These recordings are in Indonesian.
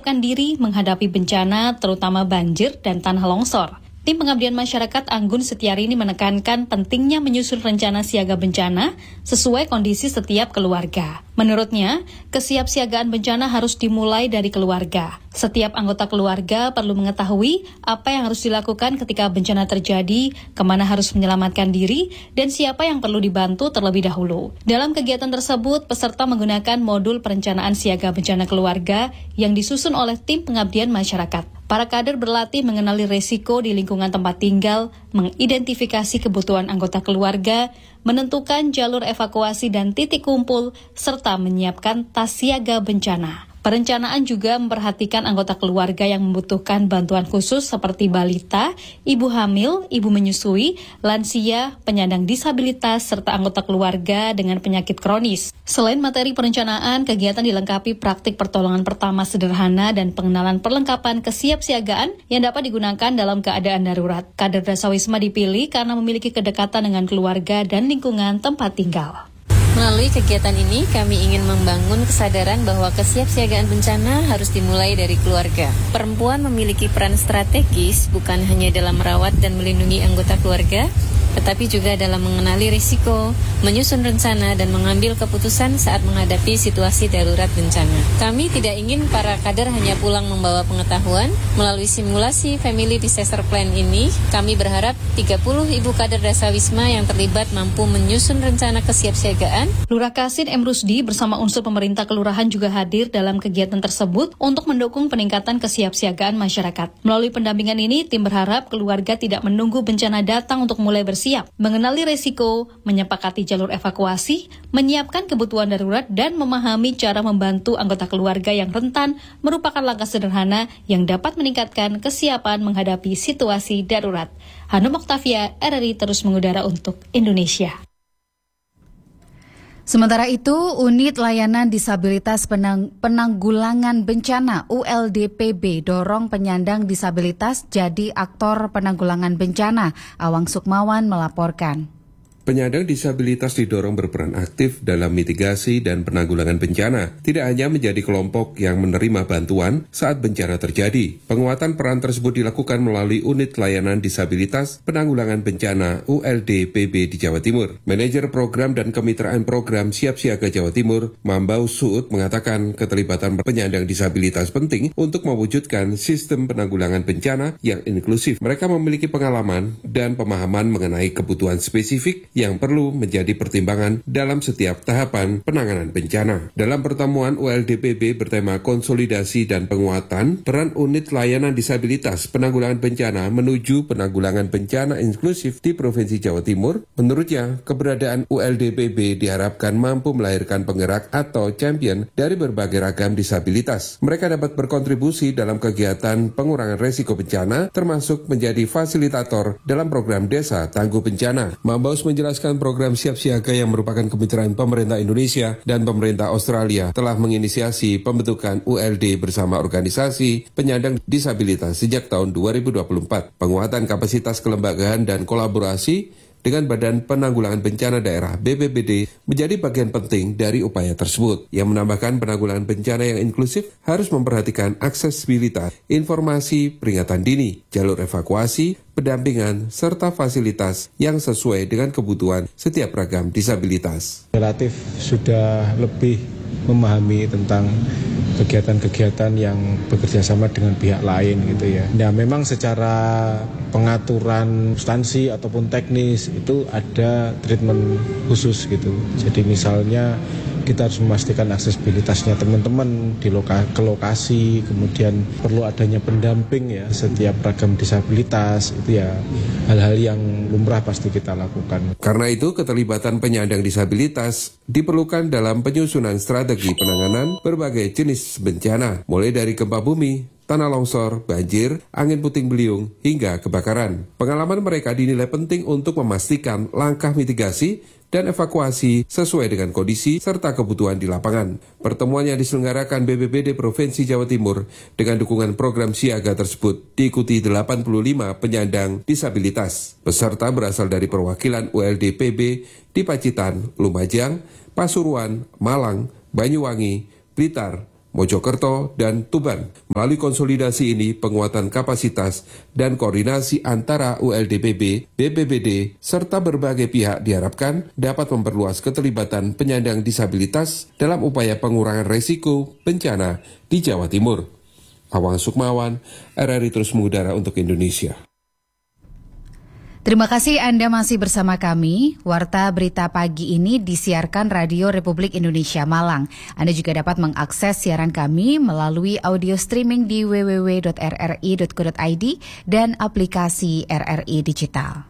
menyiapkan diri menghadapi bencana terutama banjir dan tanah longsor. Tim Pengabdian Masyarakat Anggun Setiarini menekankan pentingnya menyusun rencana siaga bencana sesuai kondisi setiap keluarga. Menurutnya, kesiapsiagaan bencana harus dimulai dari keluarga. Setiap anggota keluarga perlu mengetahui apa yang harus dilakukan ketika bencana terjadi, kemana harus menyelamatkan diri, dan siapa yang perlu dibantu terlebih dahulu. Dalam kegiatan tersebut, peserta menggunakan modul perencanaan siaga bencana keluarga yang disusun oleh Tim Pengabdian Masyarakat. Para kader berlatih mengenali resiko di lingkungan tempat tinggal, mengidentifikasi kebutuhan anggota keluarga, menentukan jalur evakuasi dan titik kumpul, serta menyiapkan tas siaga bencana. Perencanaan juga memperhatikan anggota keluarga yang membutuhkan bantuan khusus seperti balita, ibu hamil, ibu menyusui, lansia, penyandang disabilitas, serta anggota keluarga dengan penyakit kronis. Selain materi perencanaan, kegiatan dilengkapi praktik pertolongan pertama sederhana dan pengenalan perlengkapan kesiapsiagaan yang dapat digunakan dalam keadaan darurat. Kader Dasawisma dipilih karena memiliki kedekatan dengan keluarga dan lingkungan tempat tinggal. Melalui kegiatan ini, kami ingin membangun kesadaran bahwa kesiapsiagaan bencana harus dimulai dari keluarga. Perempuan memiliki peran strategis bukan hanya dalam merawat dan melindungi anggota keluarga, tetapi juga dalam mengenali risiko, menyusun rencana, dan mengambil keputusan saat menghadapi situasi darurat bencana. Kami tidak ingin para kader hanya pulang membawa pengetahuan. Melalui simulasi Family Disaster Plan ini, kami berharap 30 ibu kader Dasawisma yang terlibat mampu menyusun rencana kesiapsiagaan. Lurah Kasin M. Rusdi bersama unsur pemerintah kelurahan juga hadir dalam kegiatan tersebut untuk mendukung peningkatan kesiapsiagaan masyarakat. Melalui pendampingan ini, tim berharap keluarga tidak menunggu bencana datang untuk mulai bersiap, mengenali resiko, menyepakati jalur evakuasi, menyiapkan kebutuhan darurat, dan memahami cara membantu anggota keluarga yang rentan merupakan langkah sederhana yang dapat meningkatkan kesiapan menghadapi situasi darurat. Hanum Oktavia, RRI terus mengudara untuk Indonesia. Sementara itu, Unit Layanan Disabilitas Penanggulangan Bencana ULDPB dorong penyandang disabilitas jadi aktor penanggulangan bencana. Awang Sukmawan melaporkan. Penyandang disabilitas didorong berperan aktif dalam mitigasi dan penanggulangan bencana, tidak hanya menjadi kelompok yang menerima bantuan saat bencana terjadi. Penguatan peran tersebut dilakukan melalui Unit Layanan Disabilitas Penanggulangan Bencana ULDPB di Jawa Timur. Manajer Program dan Kemitraan Program Siap Siaga Jawa Timur, Mambau Suud, mengatakan keterlibatan penyandang disabilitas penting untuk mewujudkan sistem penanggulangan bencana yang inklusif. Mereka memiliki pengalaman dan pemahaman mengenai kebutuhan spesifik yang perlu menjadi pertimbangan dalam setiap tahapan penanganan bencana. Dalam pertemuan ULDPB bertema konsolidasi dan penguatan peran unit layanan disabilitas penanggulangan bencana menuju penanggulangan bencana inklusif di Provinsi Jawa Timur, menurutnya keberadaan ULDPB diharapkan mampu melahirkan penggerak atau champion dari berbagai ragam disabilitas. Mereka dapat berkontribusi dalam kegiatan pengurangan resiko bencana, termasuk menjadi fasilitator dalam program Desa Tangguh Bencana. Mambaus menjelaskan program Siap Siaga yang merupakan kemitraan pemerintah Indonesia dan pemerintah Australia telah menginisiasi pembentukan ULD bersama organisasi penyandang disabilitas sejak tahun 2024. Penguatan kapasitas kelembagaan dan kolaborasi dengan Badan Penanggulangan Bencana Daerah BPBD menjadi bagian penting dari upaya tersebut. Yang menambahkan penanggulangan bencana yang inklusif harus memperhatikan aksesibilitas, informasi peringatan dini, jalur evakuasi, pendampingan, serta fasilitas yang sesuai dengan kebutuhan setiap ragam disabilitas. Relatif sudah lebih memahami tentang kegiatan-kegiatan yang bekerja sama dengan pihak lain gitu ya. Nah, memang secara pengaturan substansi ataupun teknis itu ada treatment khusus gitu. Jadi misalnya kita harus memastikan aksesibilitasnya teman-teman di ke lokasi, kemudian perlu adanya pendamping ya setiap ragam disabilitas, itu ya hal-hal yang lumrah pasti kita lakukan. Karena itu keterlibatan penyandang disabilitas diperlukan dalam penyusunan strategi penanganan berbagai jenis bencana, mulai dari gempa bumi, tanah longsor, banjir, angin puting beliung, hingga kebakaran. Pengalaman mereka dinilai penting untuk memastikan langkah mitigasi dan evakuasi sesuai dengan kondisi serta kebutuhan di lapangan. Pertemuan yang diselenggarakan BPBD Provinsi Jawa Timur dengan dukungan program siaga tersebut diikuti 85 penyandang disabilitas. Peserta berasal dari perwakilan ULDPB di Pacitan, Lumajang, Pasuruan, Malang, Banyuwangi, Blitar, Mojokerto, dan Tuban. Melalui konsolidasi ini, penguatan kapasitas dan koordinasi antara ULDPB, BPBD, serta berbagai pihak diharapkan dapat memperluas keterlibatan penyandang disabilitas dalam upaya pengurangan resiko bencana di Jawa Timur. Awang Sukmawan, RRI Terus Mengudara untuk Indonesia. Terima kasih Anda masih bersama kami. Warta Berita Pagi ini disiarkan Radio Republik Indonesia Malang. Anda juga dapat mengakses siaran kami melalui audio streaming di www.rri.co.id dan aplikasi RRI Digital.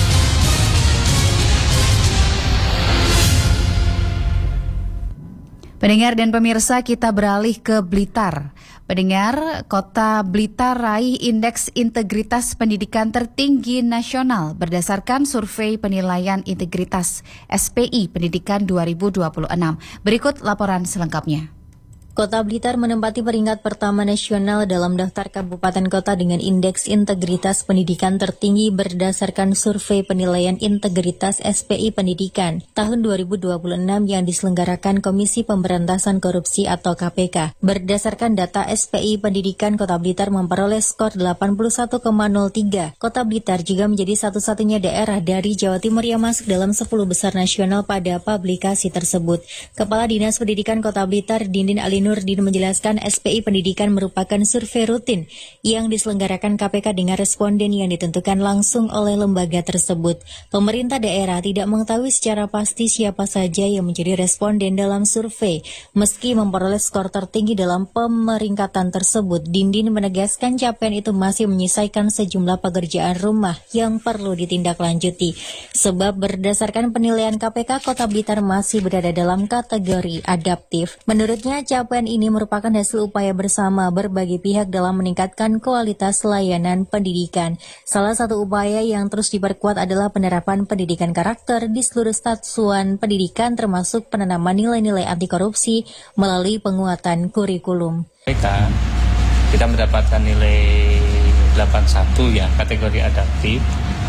Pendengar dan pemirsa, kita beralih ke Blitar. Pendengar, Kota Blitar raih Indeks Integritas Pendidikan tertinggi nasional berdasarkan Survei Penilaian Integritas SPI Pendidikan 2026. Berikut laporan selengkapnya. Kota Blitar menempati peringkat pertama nasional dalam daftar kabupaten kota dengan indeks integritas pendidikan tertinggi berdasarkan Survei Penilaian Integritas SPI Pendidikan tahun 2026 yang diselenggarakan Komisi Pemberantasan Korupsi atau KPK. Berdasarkan data SPI Pendidikan, Kota Blitar memperoleh skor 81,03. Kota Blitar juga menjadi satu-satunya daerah dari Jawa Timur yang masuk dalam 10 besar nasional pada publikasi tersebut. Kepala Dinas Pendidikan Kota Blitar, Dindin Alinurdin menjelaskan SPI Pendidikan merupakan survei rutin yang diselenggarakan KPK dengan responden yang ditentukan langsung oleh lembaga tersebut. Pemerintah daerah tidak mengetahui secara pasti siapa saja yang menjadi responden dalam survei. Meski memperoleh skor tertinggi dalam pemeringkatan tersebut, Dindin menegaskan capaian itu masih menyisihkan sejumlah pekerjaan rumah yang perlu ditindaklanjuti. Sebab berdasarkan penilaian KPK, Kota Blitar masih berada dalam kategori adaptif. Menurutnya, capaian ini merupakan hasil upaya bersama berbagai pihak dalam meningkatkan kualitas layanan pendidikan. Salah satu upaya yang terus diperkuat adalah penerapan pendidikan karakter di seluruh satuan pendidikan, termasuk penanaman nilai-nilai anti korupsi melalui penguatan kurikulum. Kita mendapatkan nilai 81 ya, kategori adaptif.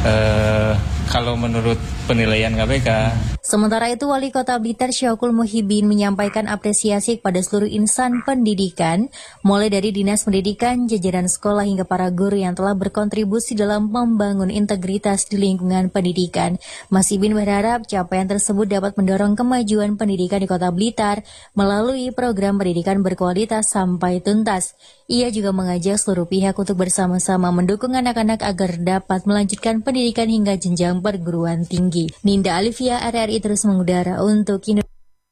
Kalau menurut penilaian KPK. Sementara itu, Wali Kota Blitar Syakul Muhibin menyampaikan apresiasi kepada seluruh insan pendidikan, mulai dari Dinas Pendidikan, jajaran sekolah hingga para guru yang telah berkontribusi dalam membangun integritas di lingkungan pendidikan. Mas Ibin berharap capaian tersebut dapat mendorong kemajuan pendidikan di Kota Blitar melalui program pendidikan berkualitas sampai tuntas. Ia juga mengajak seluruh pihak untuk bersama-sama mendukung anak-anak agar dapat melanjutkan pendidikan hingga jenjang perguruan tinggi. Ninda Alivia, RRI Terus Mengudara untuk Indonesia.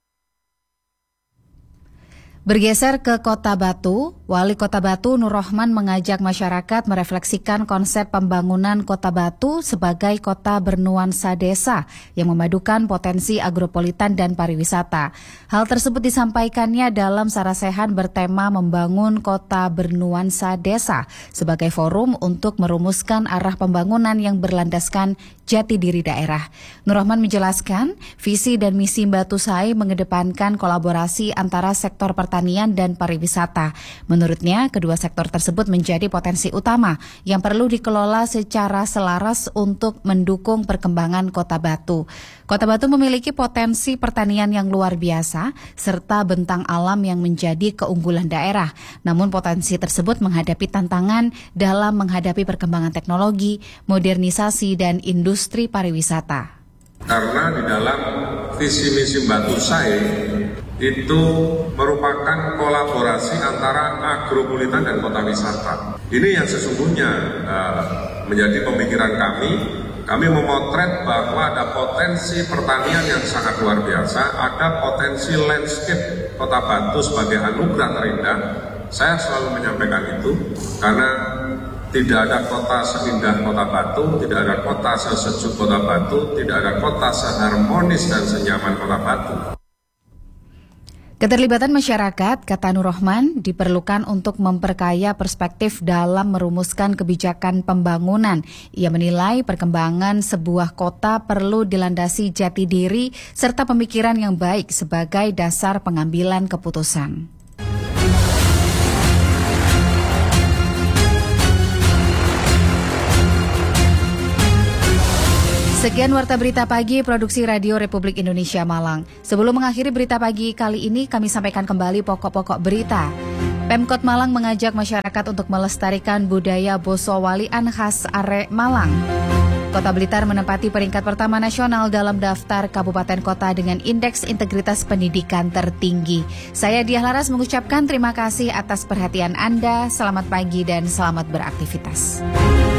Bergeser ke Kota Batu, Wali Kota Batu Nur Rohman mengajak masyarakat merefleksikan konsep pembangunan Kota Batu sebagai kota bernuansa desa yang memadukan potensi agropolitan dan pariwisata. Hal tersebut disampaikannya dalam sarasehan bertema membangun kota bernuansa desa sebagai forum untuk merumuskan arah pembangunan yang berlandaskan jati diri daerah. Nur Rohman menjelaskan, visi dan misi Batu Sai mengedepankan kolaborasi antara sektor pertanian dan pariwisata. Menurutnya, kedua sektor tersebut menjadi potensi utama yang perlu dikelola secara selaras untuk mendukung perkembangan Kota Batu. Kota Batu memiliki potensi pertanian yang luar biasa serta bentang alam yang menjadi keunggulan daerah. Namun potensi tersebut menghadapi tantangan dalam menghadapi perkembangan teknologi, modernisasi, dan industri pariwisata. Karena di dalam visi misi Batu Sai itu merupakan kolaborasi antara agropolitan dan kota wisata. Ini yang sesungguhnya menjadi pemikiran kami. Kami memotret bahwa ada potensi pertanian yang sangat luar biasa, ada potensi landscape Kota Batu sebagai anugerah terindah. Saya selalu menyampaikan itu karena tidak ada kota seindah Kota Batu, tidak ada kota sesejuk Kota Batu, tidak ada kota seharmonis dan senyaman Kota Batu. Keterlibatan masyarakat, kata Nur Rohman, diperlukan untuk memperkaya perspektif dalam merumuskan kebijakan pembangunan. Ia menilai perkembangan sebuah kota perlu dilandasi jati diri serta pemikiran yang baik sebagai dasar pengambilan keputusan. Sekian Warta Berita Pagi Produksi Radio Republik Indonesia Malang. Sebelum mengakhiri berita pagi kali ini, kami sampaikan kembali pokok-pokok berita. Pemkot Malang mengajak masyarakat untuk melestarikan budaya Boso Walian khas Arek Malang. Kota Blitar menempati peringkat pertama nasional dalam daftar kabupaten kota dengan indeks integritas pendidikan tertinggi. Saya Diah Laras mengucapkan terima kasih atas perhatian Anda. Selamat pagi dan selamat beraktivitas.